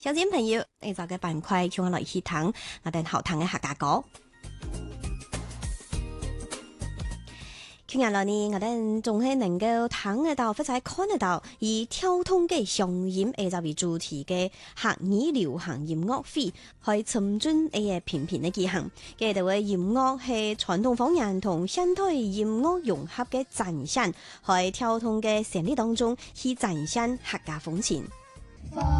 小姐朋友，呢集嘅板塊叫我嚟去聽，我哋後聽嘅客家歌。今日來呢，我哋仲係能夠聽得到或者看得到以跳通嘅聲音就為主題嘅客語流行音樂會，去尋準嘅頻頻嘅舉行。嘅度嘅音樂係傳統方言同現代音樂融合嘅展現，喺跳通嘅旋律當中去展現客家風情。